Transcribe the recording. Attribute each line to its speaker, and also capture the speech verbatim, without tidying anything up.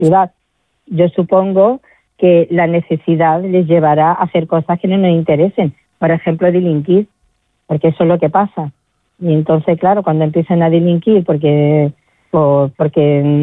Speaker 1: ciudad. Yo supongo que la necesidad les llevará a hacer cosas que no nos interesen, por ejemplo, delinquir, porque eso es lo que pasa. Y entonces, claro, cuando empiezan a delinquir porque, por, porque